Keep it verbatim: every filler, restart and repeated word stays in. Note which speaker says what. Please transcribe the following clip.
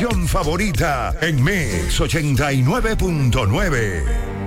Speaker 1: estación favorita en Mix ochenta y nueve punto nueve.